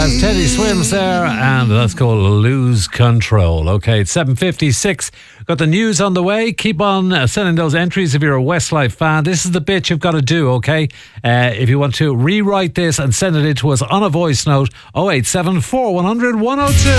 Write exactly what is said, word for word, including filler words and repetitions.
That's Teddy Swims there, and that's called Lose Control. Okay, it's seven fifty-six. Got the news on the way. Keep on uh, sending those entries if you're a Westlife fan. This is the bit you've got to do, okay? Uh, if you want to rewrite this and send it in to us on a voice note, oh eight seven four, one hundred, one oh two.